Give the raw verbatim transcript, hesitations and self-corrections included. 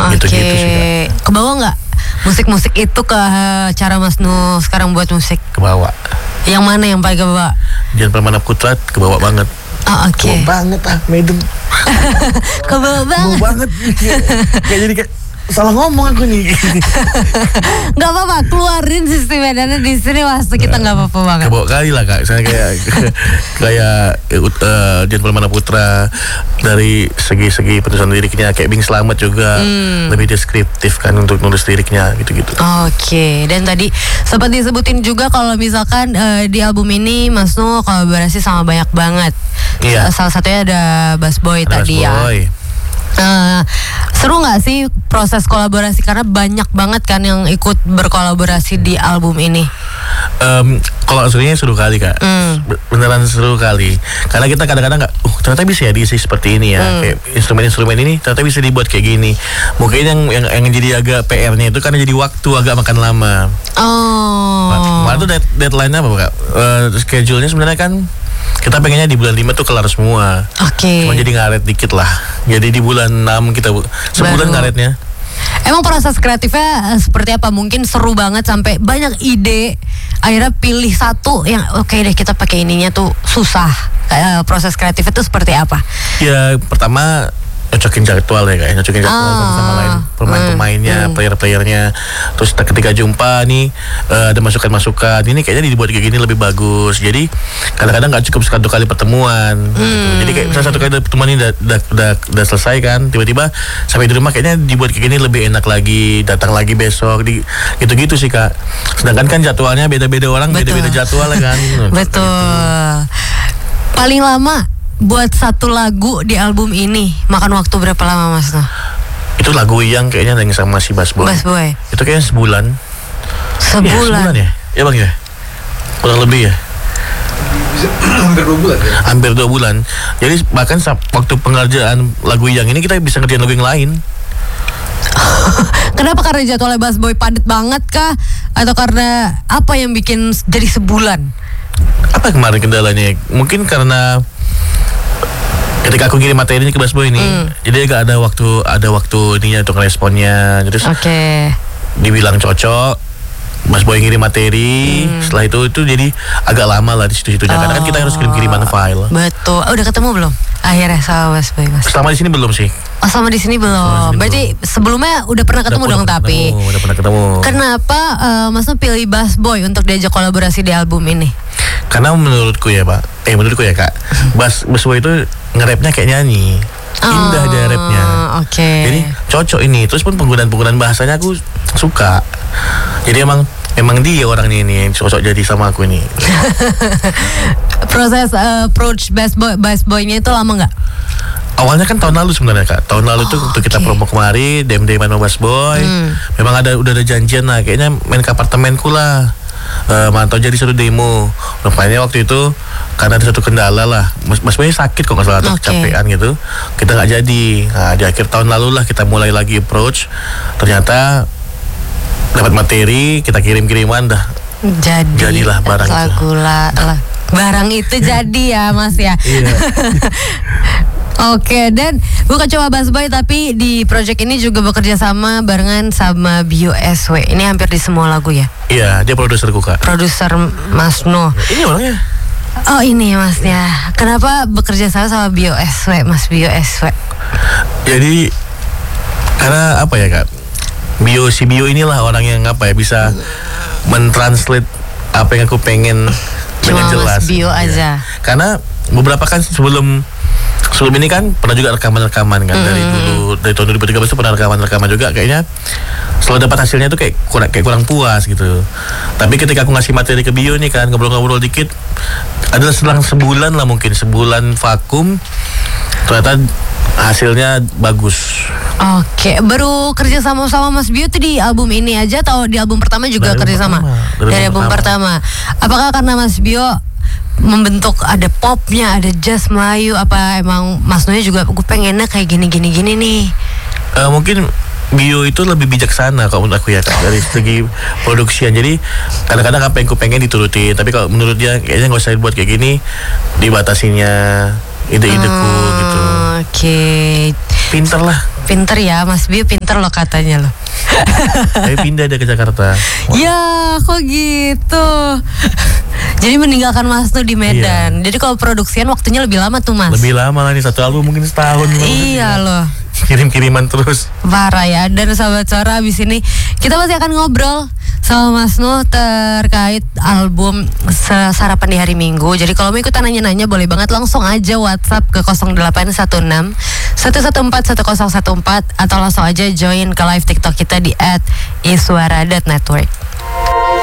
Oke, gitu-gitu sih Kak. Kebawa nggak musik-musik itu ke cara Mas Nu sekarang buat musik? Kebawa. Yang mana yang paling kebawa? Jangan Permana Putra kebawa banget. Oh, oke. Okay. Kebawa banget ah, Maiden. Kebawa banget. Kebawa banget. Kayak jadi kayak salah ngomong aku nih. Gak apa-apa, keluarin sistem medannya di sini waktu kita nggak apa-apa banget. Kebawa kali lah Kak, saya kayak kayak uh, Dian Permana Putra dari segi-segi penulisan liriknya, kayak Bing Slamet juga hmm. lebih deskriptif kan untuk nulis liriknya gitu-gitu. Oke, okay. Dan tadi sempat disebutin juga kalau misalkan uh, di album ini Mas Nu kolaborasi sama banyak banget. Iya. Salah satunya ada Bass Boy ada tadi Bass Boy. ya. Uh, seru nggak sih proses kolaborasi karena banyak banget kan yang ikut berkolaborasi di album ini? Um, kalau aslinya seru kali Kak, mm. beneran seru kali. Karena kita kadang-kadang nggak, uh ternyata bisa ya diisi seperti ini ya, mm. kayak instrumen-instrumen ini ternyata bisa dibuat kayak gini. Mungkin yang yang, yang jadi agak P R-nya itu karena jadi waktu agak makan lama. Oh. Kemarin tuh dead, deadline-nya apa Kak? Uh, schedule-nya sebenarnya kan kita pengennya di bulan lima tuh kelar semua. Oke. Okay. Cuma jadi ngaret dikit lah. Jadi di bulan enam kita sebulan Baru. ngaretnya. Emang proses kreatifnya uh, seperti apa? Mungkin seru banget sampai banyak ide. Akhirnya pilih satu yang oke okay deh kita pakai ininya tuh susah. Uh, proses kreatifnya tuh seperti apa? Ya pertama nyocokin jadwal ya kayak nyocokin jadwal oh. sama, sama lain pemain-pemainnya, hmm. player-playernya. Terus ketika jumpa nih uh, ada masukan-masukan, ini kayaknya dibuat kayak gini lebih bagus. Jadi kadang-kadang nggak cukup satu kali pertemuan. Hmm. Gitu. Jadi kayak misalnya satu kali pertemuan ini udah, udah, udah, udah selesai kan, tiba-tiba sampai di rumah kayaknya dibuat kayak gini lebih enak lagi, datang lagi besok, di, gitu-gitu sih Kak. Sedangkan kan jadwalnya beda-beda orang, Betul. beda-beda jadwal kan. Betul. Gitu. Paling lama buat satu lagu di album ini makan waktu berapa lama Mas No? Itu lagu yang kayaknya yang sama si Bass Boy. Bass Boy. Itu kayaknya sebulan. Sebulan. Ya, sebulan ya? Ya Bang ya? Kurang lebih ya? Hampir dua bulan ya? Hampir dua bulan. Jadi bahkan waktu pengerjaan lagu yang ini kita bisa ngerjain lagu yang lain. Kenapa? Karena jadwalnya Bass Boy padat banget kah? Atau karena apa yang bikin jadi sebulan? Apa kemarin kendalanya? Mungkin karena ketika aku ngirim materi ini ke Bass Boy ini, mm. jadi agak ada waktu ada waktu ininya untuk responnya. Terus okay. dibilang cocok, Bass Boy ngirim materi, mm. setelah itu itu jadi agak lama lah di situ-situnya. Oh. Karena kan kita harus kirim-kiriman file. Betul. Oh, udah ketemu belum? Akhirnya sama Bass Boy Mas. Selama di sini belum sih. Oh, sama di sini belum. Sini Berarti belum. Sebelumnya udah pernah ketemu udah, dong udah tapi. Ketemu, udah pernah ketemu. Kenapa uh, Mas Nu pilih Bass Boy untuk diajak kolaborasi di album ini? Karena menurutku ya Pak, eh menurutku ya Kak, Bass Bass Boy itu nge-rapnya kayak nyanyi. Indah oh, dia rapnya. Oke. Okay. Jadi cocok ini. Terus pun penggunaan-penggunaan bahasanya aku suka. Jadi emang emang dia orangnya ini yang cocok jadi sama aku ini. Proses uh, approach Bass Boy Bass Boy-nya itu lama nggak? Awalnya kan tahun lalu sebenarnya Kak. Tahun lalu oh, tuh waktu okay. kita promo kemari, D M D sama Bass Boy. Hmm. Memang ada udah ada janjian lah. Kayaknya main ke apartemenku lah. Uh, mantau jadi satu demo. Rupanya waktu itu karena ada satu kendala lah, Mas, mas Boy sakit kok nggak salah atau okay. kecapean gitu, kita nggak jadi. Nah di akhir tahun lalu lah kita mulai lagi approach. Ternyata dapat materi, kita kirim-kiriman dah. Jadi jadilah barang lagu itu. lah, lah. Barang itu jadi ya Mas ya. Iya. Oke, dan bukan cuma Bass Boy tapi di project ini juga bekerja sama barengan sama Bio S W. Ini hampir di semua lagu ya? Iya, dia produserku Kak. Produser Mas No. Ini orangnya. Oh ini Masnya. Kenapa bekerja sama sama Bio S W, Mas Bio S W? Jadi karena apa ya Kak? Bio si Bio inilah orang yang apa ya bisa mentranslate apa yang aku pengen cuma dengan jelas. Mas Bio aja. Ya. Karena beberapa kan sebelum sebelum ini kan pernah juga rekaman-rekaman kan mm. dari dulu dari tahun dua ribu tiga belas itu pernah rekaman-rekaman juga, kayaknya setelah dapat hasilnya tuh kayak kurang kayak kurang puas gitu. Tapi ketika aku ngasih materi ke Bio nih kan, ngobrol-ngobrol dikit, adalah selang sebulan lah mungkin sebulan vakum, ternyata hasilnya bagus. Oke, baru kerja sama sama Mas Bio tuh di album ini aja atau di album pertama juga dari kerja sama? Dari, dari album pertama. pertama. Apakah karena Mas Bio membentuk ada popnya, ada jazz Melayu, apa emang Mas Noya juga gue pengennya kayak gini gini gini nih? Uh, mungkin Bio itu lebih bijaksana kalau menurut aku ya Kak, dari segi produksian. Jadi kadang-kadang apa yang aku pengen diturutin, tapi kalau menurut dia kayaknya nggak usah buat kayak gini, dibatasinya ide-ideku hmm, gitu. Oke. Okay. Pinter lah. Pinter ya, Mas Bio pinter loh katanya loh. Saya pindah deh ke Jakarta. Ya, kok gitu. Jadi meninggalkan Mas tuh di Medan. Jadi kalau produksian waktunya lebih lama tuh Mas. Lebih lama lah nih, satu album mungkin setahun. Iya loh. Kirim-kiriman terus. Parah ya. Dan sahabat Suara, abis ini kita masih akan ngobrol sama Mas Nuh terkait album Sarapan di Hari Minggu. Jadi kalau mau ikutan nanya-nanya boleh banget langsung aja WhatsApp ke nol delapan satu enam satu satu empat satu nol satu empat atau langsung aja join ke live TikTok kita di at iswara dot network.